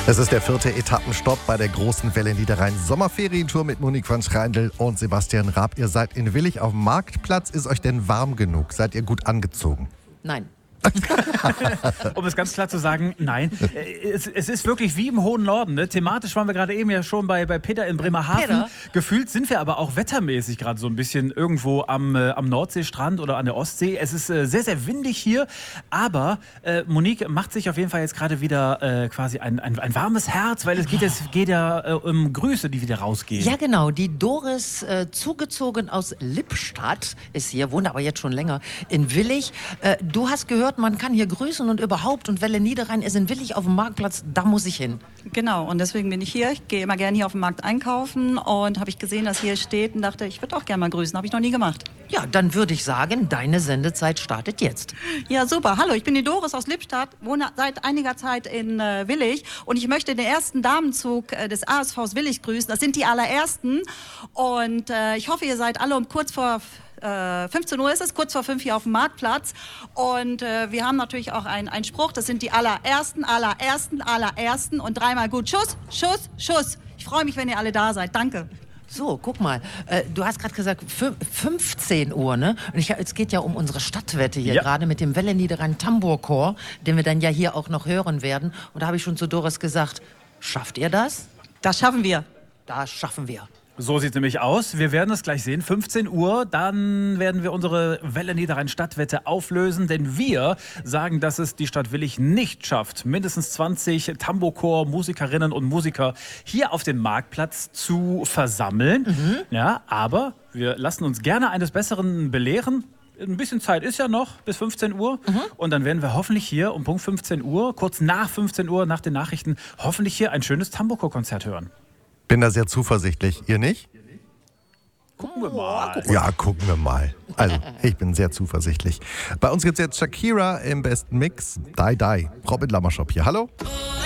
Es ist der 4. Etappenstopp bei der großen Welle Niederrhein-Sommerferientour mit Monique van Schreindl und Sebastian Raab. Ihr seid in Willich auf dem Marktplatz. Ist euch denn warm genug? Seid ihr gut angezogen? Nein. Um es ganz klar zu sagen, nein. Es ist wirklich wie im hohen Norden. Ne? Thematisch waren wir gerade eben ja schon bei Peter in Bremerhaven. Peter. Gefühlt sind wir aber auch wettermäßig gerade so ein bisschen irgendwo am Nordseestrand oder an der Ostsee. Es ist sehr, sehr windig hier. Aber Monique macht sich auf jeden Fall jetzt gerade wieder quasi ein warmes Herz, weil es geht ja um Grüße, die wieder rausgehen. Ja, genau. Die Doris, zugezogen aus Lippstadt, ist hier, wohnt aber jetzt schon länger in Willich. Du hast gehört, man kann hier grüßen und überhaupt. Und Welle Niederrhein ist in Willich auf dem Marktplatz, da muss ich hin. Genau, und deswegen bin ich hier. Ich gehe immer gerne hier auf dem Markt einkaufen und habe ich gesehen, dass hier steht und dachte, ich würde auch gerne mal grüßen. Habe ich noch nie gemacht. Ja, dann würde ich sagen, deine Sendezeit startet jetzt. Ja, super. Hallo, ich bin die Doris aus Lippstadt, wohne seit einiger Zeit in Willich und ich möchte den ersten Damenzug des ASVs Willich grüßen. Das sind die allerersten und ich hoffe, ihr seid alle um kurz vor 15 Uhr ist es, kurz vor 5 hier auf dem Marktplatz. Und wir haben natürlich auch einen Spruch, das sind die allerersten und dreimal gut. Schuss, Schuss, Schuss. Ich freue mich, wenn ihr alle da seid. Danke. So, guck mal, du hast gerade gesagt 15 Uhr, ne? Und es geht ja um unsere Stadtwette hier gerade mit dem Welle Niederrhein Tambourchor, den wir dann ja hier auch noch hören werden. Und da habe ich schon zu Doris gesagt, schafft ihr das? Das schaffen wir. Das schaffen wir. So sieht es nämlich aus. Wir werden es gleich sehen. 15 Uhr, dann werden wir unsere Welle Niederrhein Stadtwette auflösen, denn wir sagen, dass es die Stadt Willich nicht schafft, mindestens 20 Tambourchor Musikerinnen und Musiker hier auf dem Marktplatz zu versammeln. Ja, aber wir lassen uns gerne eines Besseren belehren. Ein bisschen Zeit ist ja noch bis 15 Uhr. Und dann werden wir hoffentlich hier um Punkt 15 Uhr, kurz nach 15 Uhr, nach den Nachrichten, hoffentlich hier ein schönes Tambourchor-Konzert hören. Bin da sehr zuversichtlich. Ihr nicht? Gucken wir mal. Ja, gucken wir mal. Also, ich bin sehr zuversichtlich. Bei uns gibt es jetzt Shakira im besten Mix. Die Die. Robin Lammerschop hier. Hallo?